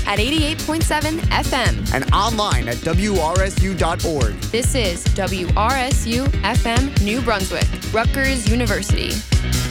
at 88.7 FM. And online at WRSU.org. This is WRSU FM New Brunswick, Rutgers University.